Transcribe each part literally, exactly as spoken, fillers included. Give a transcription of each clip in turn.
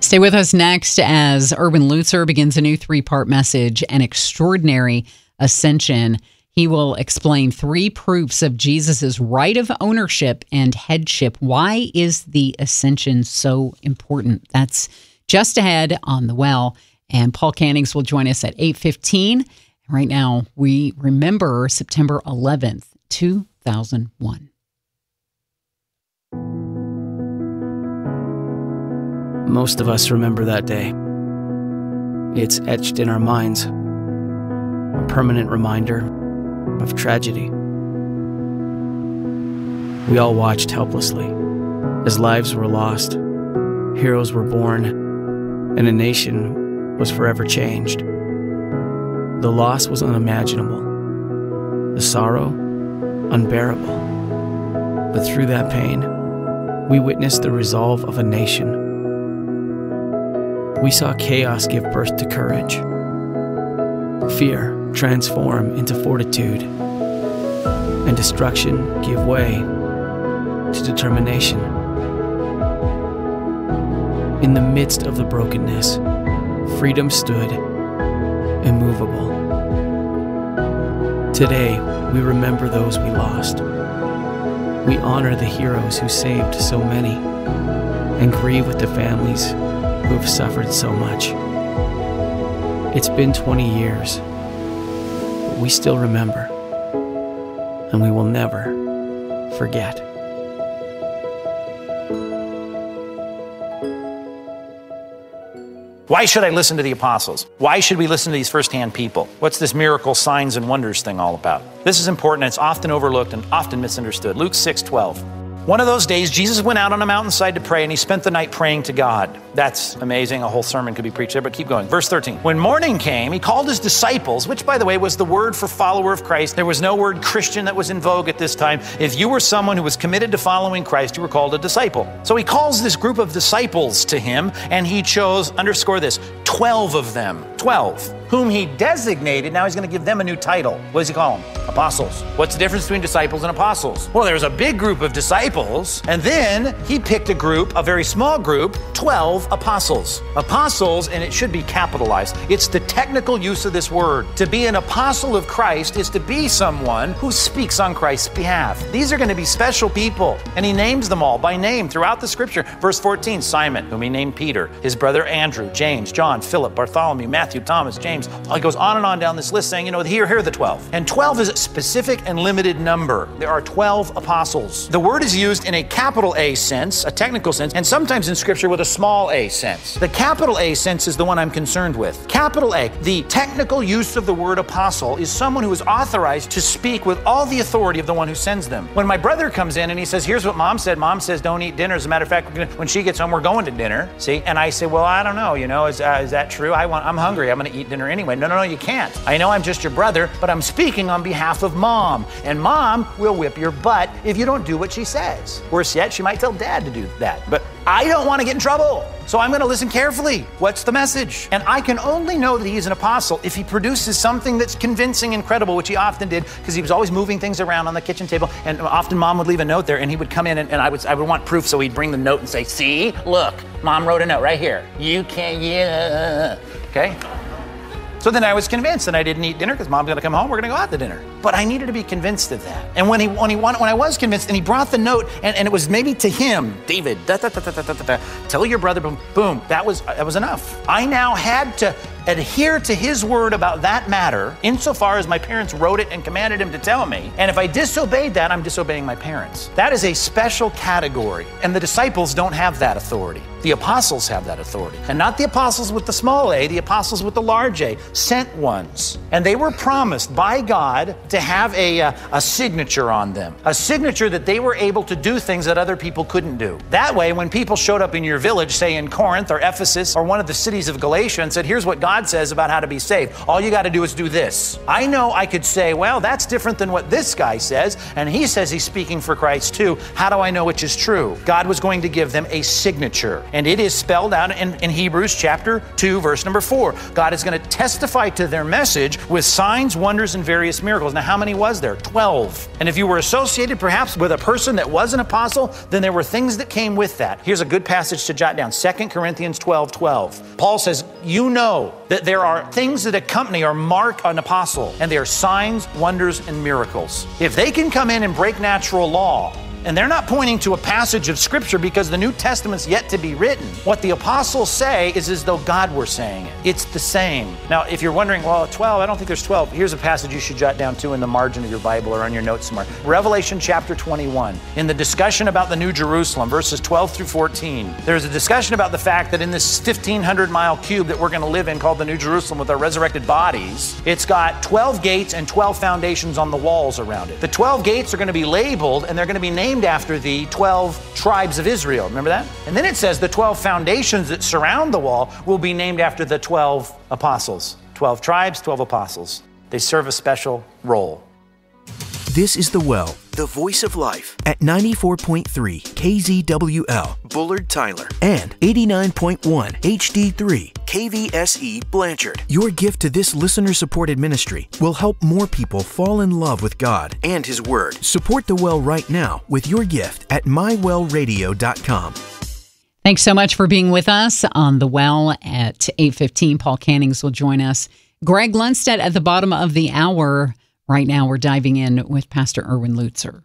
Stay with us next as Erwin Lutzer begins a new three-part message, An Extraordinary Ascension. He will explain three proofs of Jesus' right of ownership and headship. Why is the ascension so important? That's just ahead on The Well. And Paul Cannings will join us at eight fifteen. Right now, we remember September eleventh, two thousand one. Most of us remember that day. It's etched in our minds, a permanent reminder of tragedy. We all watched helplessly as lives were lost, heroes were born, and a nation was forever changed. The loss was unimaginable, the sorrow unbearable. But through that pain, we witnessed the resolve of a nation. We saw chaos give birth to courage, fear transform into fortitude, and destruction give way to determination. In the midst of the brokenness, freedom stood immovable. Today, we remember those we lost. We honor the heroes who saved so many, and grieve with the families who have suffered so much. It's been twenty years, but we still remember, and we will never forget. Why should I listen to the apostles? Why should we listen to these firsthand people? What's this miracle, signs, and wonders thing all about? This is important, and it's often overlooked and often misunderstood. Luke six twelve. One of those days, Jesus went out on a mountainside to pray, and he spent the night praying to God. That's amazing. A whole sermon could be preached there, but keep going. Verse thirteen. When morning came, he called his disciples, which, by the way, was the word for follower of Christ. There was no word Christian that was in vogue at this time. If you were someone who was committed to following Christ, you were called a disciple. So he calls this group of disciples to him, and he chose, underscore this, twelve of them. twelve. Whom he designated. Now he's going to give them a new title. What does he call them? Apostles. What's the difference between disciples and apostles? Well, there's a big group of disciples, and then he picked a group, a very small group, twelve apostles. Apostles, and it should be capitalized. It's the technical use of this word. To be an apostle of Christ is to be someone who speaks on Christ's behalf. These are going to be special people, and he names them all by name throughout the scripture. Verse fourteen, Simon, whom he named Peter, his brother Andrew, James, John, Philip, Bartholomew, Matthew, Thomas, James. It goes on and on down this list saying, you know, here, here are the twelve. And twelve is a specific and limited number. There are twelve apostles. The word is used in a capital A sense, a technical sense, and sometimes in scripture with a small a sense. The capital A sense is the one I'm concerned with. Capital A, the technical use of the word apostle, is someone who is authorized to speak with all the authority of the one who sends them. When my brother comes in and he says, here's what mom said. Mom says don't eat dinner. As a matter of fact, we're gonna, when she gets home, we're going to dinner. See? And I say, well, I don't know. You know, is, uh, is that true? I want, I'm hungry. I'm going to eat dinner anyway. No, no, no, you can't. I know I'm just your brother, but I'm speaking on behalf of mom. And mom will whip your butt if you don't do what she says. Worse yet, she might tell dad to do that. But I don't want to get in trouble. So I'm going to listen carefully. What's the message? And I can only know that he's an apostle if he produces something that's convincing and credible, which he often did, because he was always moving things around on the kitchen table. And often mom would leave a note there, and he would come in, and, and I would I would want proof, so he'd bring the note and say, see, look, mom wrote a note right here. You can't, yeah. Okay? So then I was convinced, and I didn't eat dinner because mom's going to come home. We're going to go out to dinner. But I needed to be convinced of that. And when he when he when I was convinced, and he brought the note, and, and it was maybe to him, David, da, da, da, da, da, da, da, tell your brother, boom, boom. That was that was enough. I now had to adhere to his word about that matter, insofar as my parents wrote it and commanded him to tell me. And if I disobeyed that, I'm disobeying my parents. That is a special category, and the disciples don't have that authority. The apostles have that authority. And not the apostles with the small a, the apostles with the large a, sent ones. And they were promised by God to have a, a, a signature on them, a signature that they were able to do things that other people couldn't do. That way, when people showed up in your village, say in Corinth or Ephesus or one of the cities of Galatia, and said, here's what God says about how to be saved, all you got to do is do this. I know I could say, well, that's different than what this guy says, and he says he's speaking for Christ too. How do I know which is true? God was going to give them a signature, and it is spelled out in, in Hebrews chapter two, verse number four. God is going to testify to their message with signs, wonders, and various miracles. Now, how many was there? twelve. And if you were associated perhaps with a person that was an apostle, then there were things that came with that. Here's a good passage to jot down, Second Corinthians twelve twelve. Paul says, you know that there are things that accompany or mark an apostle, and they are signs, wonders, and miracles. If they can come in and break natural law, and they're not pointing to a passage of Scripture because the New Testament's yet to be written. What the apostles say is as though God were saying it. It's the same. Now, if you're wondering, well, twelve, I don't think there's twelve. Here's a passage you should jot down too in the margin of your Bible or on your notes somewhere. Revelation chapter twenty-one. In the discussion about the New Jerusalem, verses twelve through fourteen, there's a discussion about the fact that in this fifteen hundred mile cube that we're going to live in called the New Jerusalem with our resurrected bodies, it's got twelve gates and twelve foundations on the walls around it. The twelve gates are going to be labeled and they're going to be named after the twelve tribes of Israel. Remember that? And then it says the twelve foundations that surround the wall will be named after the twelve apostles. twelve tribes, twelve apostles. They serve a special role. This is The Well, the voice of life, at ninety-four point three K Z W L, Bullard, Tyler, and eighty-nine point one H D three K V S E, Blanchard. Your gift to this listener-supported ministry will help more people fall in love with God and His Word. Support The Well right now with your gift at my well radio dot com. Thanks so much for being with us on The Well at eight fifteen. Paul Cannings will join us. Greg Lundstedt at the bottom of the hour. Right now, we're diving in with Pastor Erwin Lutzer.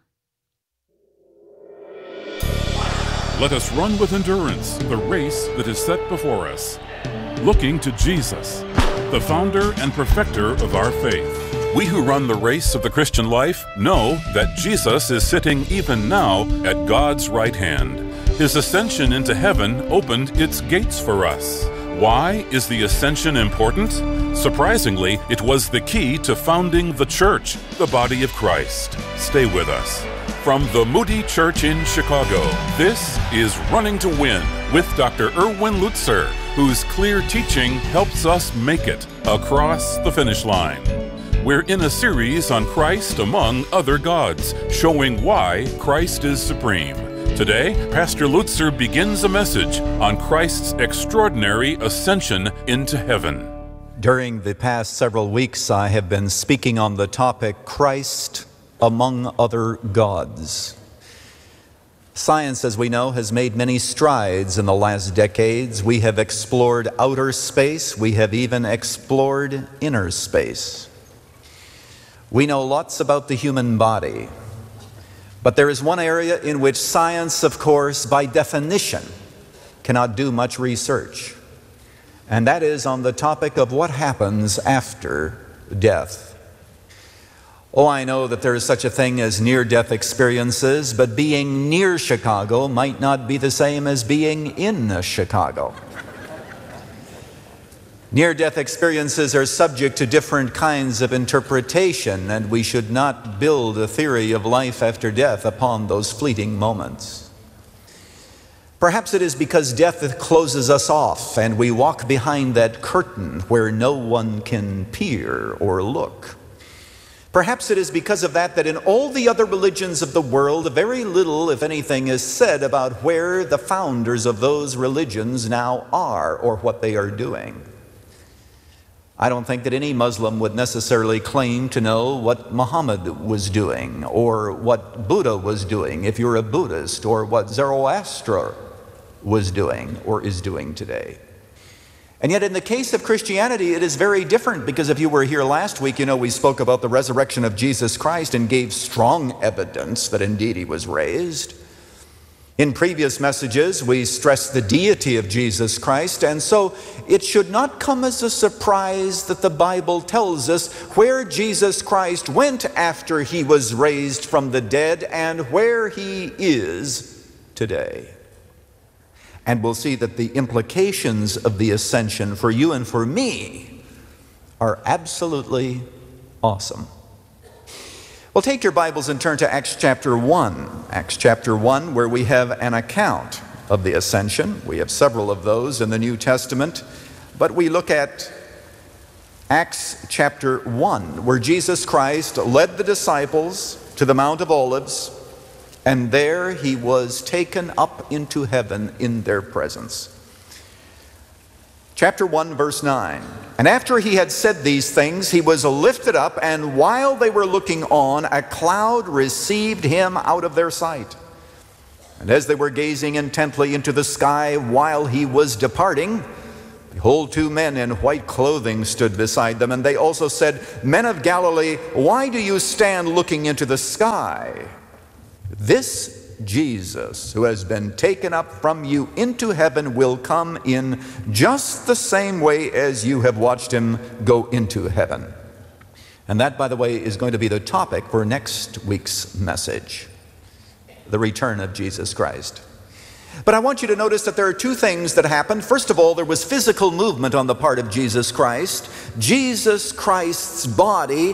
Let us run with endurance the race that is set before us, looking to Jesus, the founder and perfecter of our faith. We who run the race of the Christian life know that Jesus is sitting even now at God's right hand. His ascension into heaven opened its gates for us. Why is the ascension important? Surprisingly, it was the key to founding the church, the body of Christ. Stay with us. From the Moody Church in Chicago, this is Running to Win with Doctor Erwin Lutzer, whose clear teaching helps us make it across the finish line. We're in a series on Christ among other gods, showing why Christ is supreme. Today, Pastor Lutzer begins a message on Christ's extraordinary ascension into heaven. During the past several weeks, I have been speaking on the topic, Christ among other gods. Science, as we know, has made many strides in the last decades. We have explored outer space. We have even explored inner space. We know lots about the human body. But there is one area in which science, of course, by definition, cannot do much research. And that is on the topic of what happens after death. Oh, I know that there is such a thing as near-death experiences, but being near Chicago might not be the same as being in Chicago. Near-death experiences are subject to different kinds of interpretation, and we should not build a theory of life after death upon those fleeting moments. Perhaps it is because death closes us off, and we walk behind that curtain where no one can peer or look. Perhaps it is because of that that in all the other religions of the world, very little, if anything, is said about where the founders of those religions now are or what they are doing. I don't think that any Muslim would necessarily claim to know what Muhammad was doing or what Buddha was doing, if you're a Buddhist, or what Zoroaster was doing or is doing today. And yet in the case of Christianity, it is very different, because if you were here last week, you know we spoke about the resurrection of Jesus Christ and gave strong evidence that indeed he was raised. In previous messages, we stressed the deity of Jesus Christ, and so it should not come as a surprise that the Bible tells us where Jesus Christ went after he was raised from the dead and where he is today. And we'll see that the implications of the ascension for you and for me are absolutely awesome. Well, take your Bibles and turn to Acts chapter one. Acts chapter one, where we have an account of the ascension. We have several of those in the New Testament, but we look at Acts chapter one, where Jesus Christ led the disciples to the Mount of Olives, and there he was taken up into heaven in their presence. Chapter one, verse nine. And after he had said these things, he was lifted up, and while they were looking on, a cloud received him out of their sight. And as they were gazing intently into the sky while he was departing, behold, two men in white clothing stood beside them, and they also said, Men of Galilee, why do you stand looking into the sky? This Jesus, who has been taken up from you into heaven, will come in just the same way as you have watched him go into heaven. And that, by the way, is going to be the topic for next week's message, the return of Jesus Christ. But I want you to notice that there are two things that happened. First of all, there was physical movement on the part of Jesus Christ. Jesus Christ's body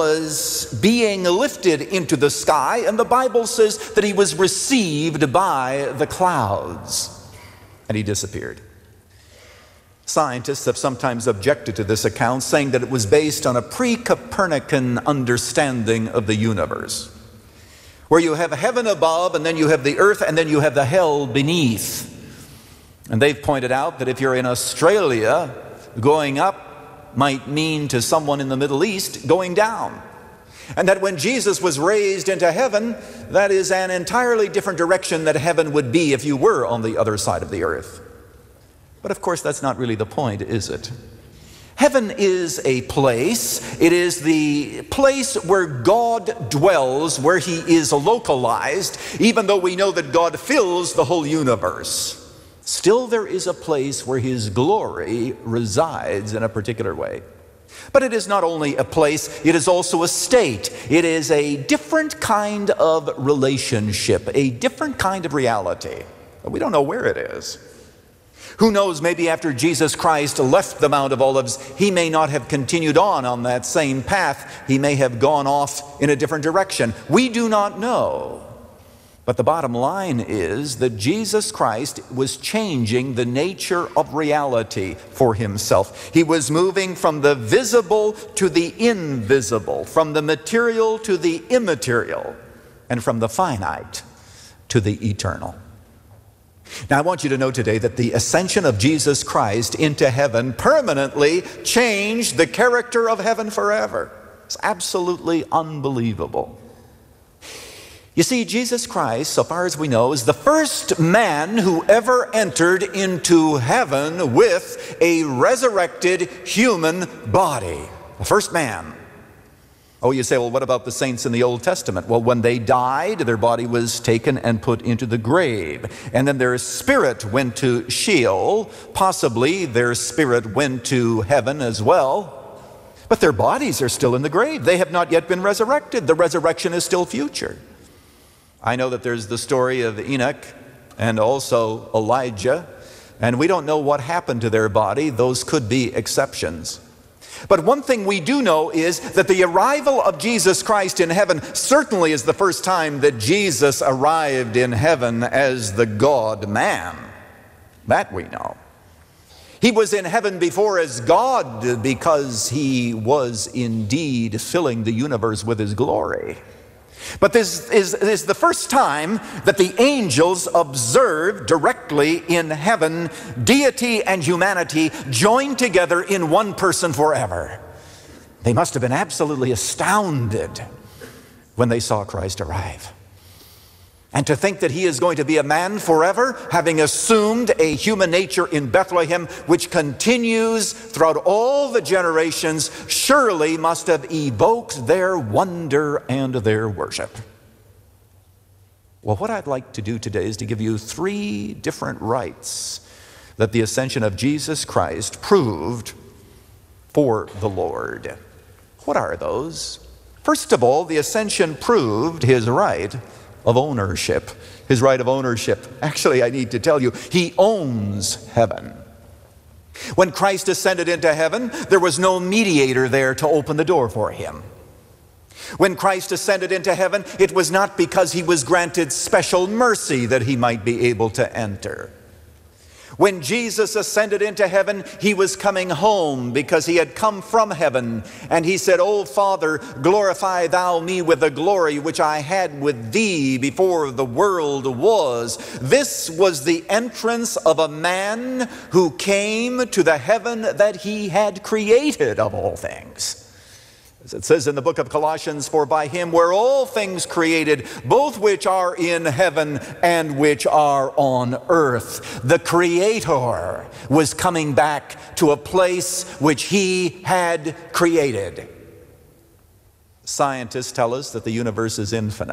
was being lifted into the sky, and the Bible says that he was received by the clouds, and he disappeared. Scientists have sometimes objected to this account, saying that it was based on a pre-Copernican understanding of the universe, where you have heaven above, and then you have the earth, and then you have the hell beneath. And they've pointed out that if you're in Australia, going up might mean to someone in the Middle East going down. And that when Jesus was raised into heaven, that is an entirely different direction that heaven would be if you were on the other side of the earth. But of course, that's not really the point, is it? Heaven is a place. It is the place where God dwells, where he is localized, even though we know that God fills the whole universe. Still, there is a place where his glory resides in a particular way. But it is not only a place, it is also a state. It is a different kind of relationship, a different kind of reality. But we don't know where it is. Who knows, maybe after Jesus Christ left the Mount of Olives, he may not have continued on on that same path. He may have gone off in a different direction. We do not know. But the bottom line is that Jesus Christ was changing the nature of reality for himself. He was moving from the visible to the invisible, from the material to the immaterial, and from the finite to the eternal. Now, I want you to know today that the ascension of Jesus Christ into heaven permanently changed the character of heaven forever. It's absolutely unbelievable. You see, Jesus Christ, so far as we know, is the first man who ever entered into heaven with a resurrected human body. The first man. Oh, you say, well, what about the saints in the Old Testament? Well, when they died, their body was taken and put into the grave. And then their spirit went to Sheol. Possibly their spirit went to heaven as well. But their bodies are still in the grave. They have not yet been resurrected. The resurrection is still future. I know that there's the story of Enoch and also Elijah. And we don't know what happened to their body. Those could be exceptions. But one thing we do know is that the arrival of Jesus Christ in heaven certainly is the first time that Jesus arrived in heaven as the God-man. That we know. He was in heaven before as God because he was indeed filling the universe with his glory. But this is, is the first time that the angels observed directly in heaven deity and humanity joined together in one person forever. They must have been absolutely astounded when they saw Christ arrive. And to think that he is going to be a man forever, having assumed a human nature in Bethlehem, which continues throughout all the generations, surely must have evoked their wonder and their worship. Well, what I'd like to do today is to give you three different rights that the ascension of Jesus Christ proved for the Lord. What are those? First of all, the ascension proved his right of ownership. His right of ownership. Actually, I need to tell you, he owns heaven. When Christ ascended into heaven, there was no mediator there to open the door for him. When Christ ascended into heaven, it was not because he was granted special mercy that he might be able to enter. When Jesus ascended into heaven, he was coming home because he had come from heaven. And he said, "O Father, glorify thou me with the glory which I had with thee before the world was." This was the entrance of a man who came to the heaven that he had created of all things. As it says in the book of Colossians, "For by him were all things created, both which are in heaven and which are on earth." The Creator was coming back to a place which he had created. Scientists tell us that the universe is infinite.